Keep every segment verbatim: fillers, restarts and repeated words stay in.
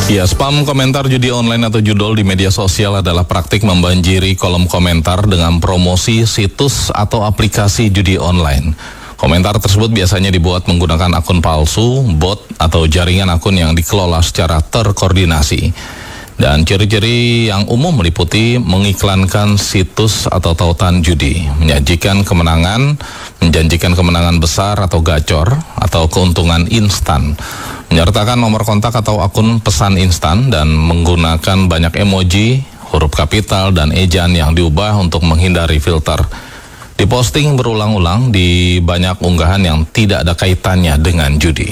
Ya, spam komentar judi online atau judol di media sosial adalah praktik membanjiri kolom komentar dengan promosi situs atau aplikasi judi online. Komentar tersebut biasanya dibuat menggunakan akun palsu, bot, atau jaringan akun yang dikelola secara terkoordinasi. Dan ciri-ciri yang umum meliputi mengiklankan situs atau tautan judi, menyajikan kemenangan, menjanjikan kemenangan besar atau gacor, atau keuntungan instan, menyertakan nomor kontak atau akun pesan instan, dan menggunakan banyak emoji, huruf kapital, dan ejaan yang diubah untuk menghindari filter. Diposting berulang-ulang di banyak unggahan yang tidak ada kaitannya dengan judi.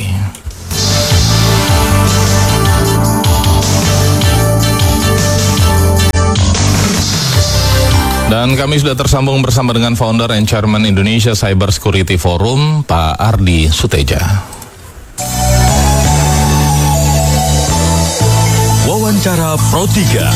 Dan kami sudah tersambung bersama dengan founder and chairman Indonesia Cyber Security Forum, Pak Ardi Suteja. Wawancara Pro tiga.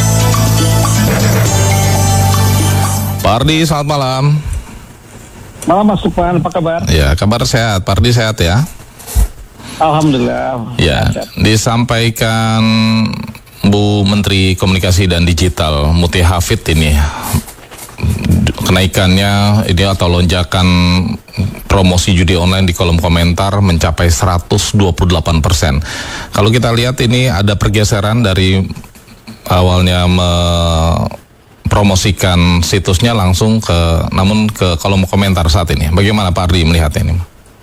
Pak Ardi, selamat malam. Malam Mas Lukman, apa kabar? Ya, kabar sehat. Pak Ardi sehat ya? Alhamdulillah. Ya, disampaikan Bu Menteri Komunikasi dan Digital Muti Hafid ini kenaikannya ini atau lonjakan promosi judi online di kolom komentar mencapai seratus dua puluh delapan persen. Kalau kita lihat ini ada pergeseran dari awalnya mempromosikan situsnya langsung ke namun ke kolom komentar saat ini. Bagaimana Pak Ardi melihat ini?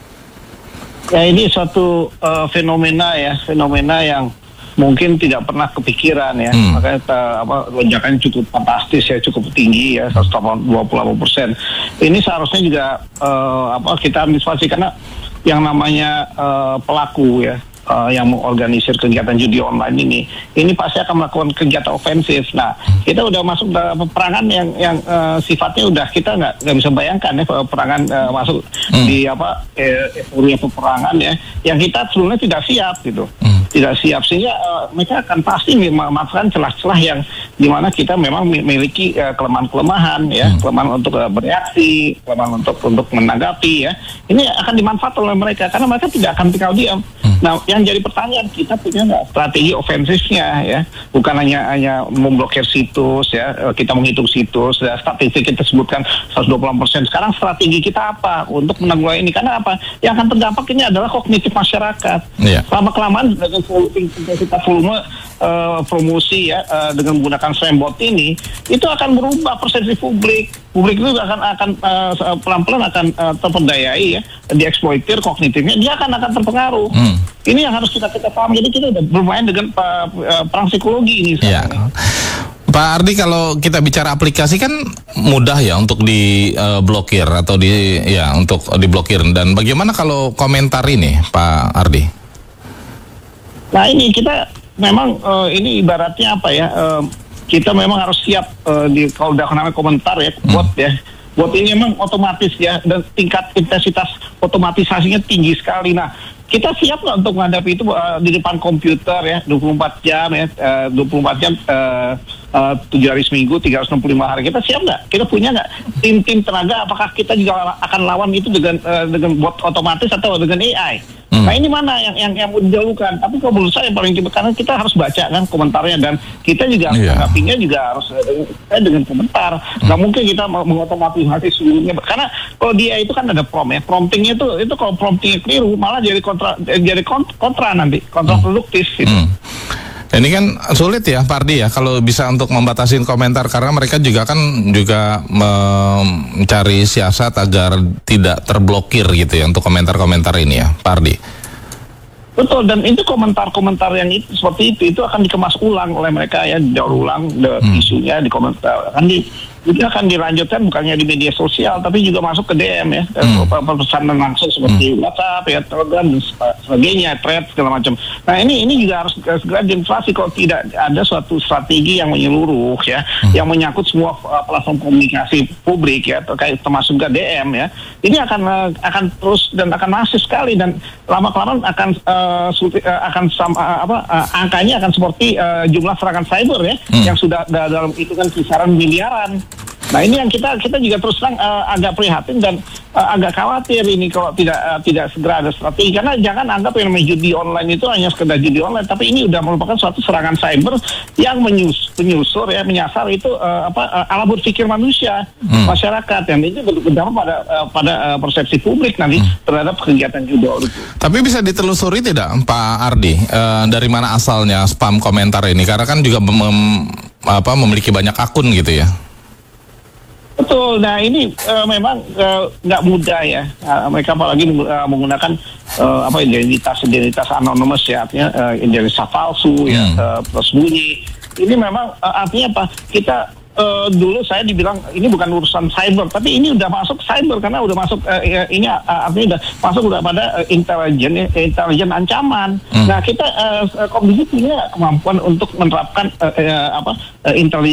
Ya, ini suatu uh, fenomena ya, fenomena yang mungkin tidak pernah kepikiran ya, hmm. makanya ta, apa, lonjakannya cukup fantastis ya, cukup tinggi ya, seratus dua puluh delapan persen. Ini seharusnya juga uh, apa kita antisipasi karena yang namanya uh, pelaku ya, uh, yang mengorganisir kegiatan judi online ini, ini pasti akan melakukan kegiatan ofensif. Nah, kita udah masuk dalam peperangan yang yang uh, sifatnya udah kita nggak nggak bisa bayangkan ya, peperangan uh, masuk hmm. di apa euforia peperangan ya, yang kita sebelumnya tidak siap gitu. Hmm. tidak siap sehingga uh, mereka akan pasti memanfaatkan celah-celah yang dimana kita memang memiliki uh, kelemahan-kelemahan ya, hmm. kelemahan untuk uh, bereaksi, kelemahan untuk untuk menanggapi ya. Ini akan dimanfaatkan oleh mereka karena mereka tidak akan tinggal diam. Hmm. Nah, yang jadi pertanyaan, kita punya nggak strategi ofensifnya ya? Bukan hanya hanya memblokir situs ya, kita menghitung situs, ya, statistik kita sebutkan seratus dua puluh delapan persen. Sekarang strategi kita apa untuk menanggulangi ini? Karena apa? Yang akan terdampak ini adalah kognitif masyarakat. Yeah. Lama-kelamaan intensitas volume uh, promosi ya uh, dengan menggunakan spambot ini itu akan merubah persepsi publik. Publik itu akan akan uh, pelan-pelan akan uh, terperdayai ya, dieksploitir kognitifnya, dia akan akan terpengaruh. Hmm. Ini yang harus kita kita paham. Jadi kita udah bermain dengan uh, perang psikologi ini sekarang. Ya. Pak Ardi, kalau kita bicara aplikasi kan mudah ya untuk diblokir uh, atau di ya untuk diblokir. Dan bagaimana kalau komentar ini, Pak Ardi? Nah, ini kita memang uh, ini ibaratnya apa ya? Uh, kita memang harus siap uh, di kalau udah namanya komentar ya, hmm. bot ya. Bot ini memang otomatis ya, dan tingkat intensitas otomatisasinya tinggi sekali. Nah, kita siap nggak untuk menghadapi itu uh, di depan komputer ya, dua puluh empat jam ya, uh, dua puluh empat jam, uh, uh, tujuh hari seminggu, tiga ratus enam puluh lima hari. Kita siap nggak? Kita punya nggak tim-tim tenaga? Apakah kita juga akan lawan itu dengan uh, dengan bot otomatis atau dengan A I? Hmm. Nah, ini mana yang yang yang mau dijauhkan? Tapi kalau menurut saya yang paling kita, karena kita harus baca kan komentarnya, dan kita juga yeah. menanggapinya juga harus uh, dengan komentar. Hmm. Nggak mungkin kita mengotomatisasi seluruhnya, karena kalau dia itu kan ada prompt ya, promptingnya itu itu kalau promptingnya keliru malah jadi kontra jadi kontra nanti, kontraproduktif gitu. Hmm. Ini kan sulit ya Pak Ardi ya kalau bisa untuk membatasi komentar, karena mereka juga kan juga mencari siasat agar tidak terblokir gitu ya untuk komentar-komentar ini ya Pak Ardi. Betul, dan itu komentar-komentar yang itu, seperti itu itu akan dikemas ulang oleh mereka ya, daur ulang de, hmm. isunya di komentar, akan di itu akan dilanjutkan bukannya di media sosial tapi juga masuk ke D M ya, hmm. pesanan langsung seperti hmm. WhatsApp ya, Telegram dan sebagainya, thread segala macam. Nah, ini ini juga harus segera diinflasi kalau tidak ada suatu strategi yang menyeluruh ya, hmm. yang menyangkut semua uh, platform komunikasi publik ya, terkait termasuk ke D M ya. Ini akan uh, akan terus dan akan masif sekali, dan lama-kelamaan akan uh, suti, uh, akan sama, uh, apa uh, angkanya akan seperti uh, jumlah serangan cyber ya, hmm. yang sudah dalam hitungan kisaran miliaran. Nah ini yang kita kita juga terus terang uh, agak prihatin dan uh, agak khawatir ini kalau tidak uh, tidak segera ada strategi, karena jangan anggap yang namanya judi online itu hanya sekedar judi online, tapi ini udah merupakan suatu serangan cyber yang menyus, menyusur ya menyasar itu uh, apa uh, alam berpikir manusia hmm. masyarakat, yang itu berdampak pada uh, pada uh, persepsi publik nanti hmm. terhadap kegiatan judi. Tapi bisa ditelusuri tidak Pak Ardi uh, dari mana asalnya spam komentar ini, karena kan juga mem, apa memiliki banyak akun gitu ya. Betul. Nah ini uh, memang nggak uh, mudah ya. Uh, mereka apalagi uh, menggunakan uh, apa identitas identitas anonymous ya, artinya uh, identitas palsu hmm. ya, uh, tersembunyi. Ini memang uh, artinya apa? Kita uh, dulu saya dibilang ini bukan urusan cyber, tapi ini udah masuk cyber karena udah masuk uh, ini uh, artinya udah masuk udah pada uh, intelijen intelijen ancaman. Hmm. Nah kita uh, komisi punya kemampuan untuk menerapkan uh, uh, apa uh, intelijen